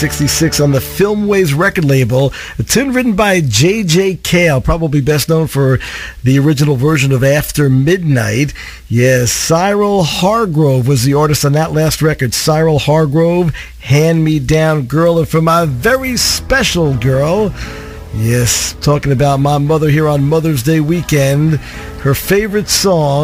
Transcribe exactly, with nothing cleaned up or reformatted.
sixty-six on the Filmways record label. A tune written by J J Cale, probably best known for the original version of After Midnight. Yes, Cyril Hargrove was the artist on that last record. Cyril Hargrove, Hand Me Down Girl. And for my very special girl, yes, talking about my mother here on Mother's Day weekend, her favorite song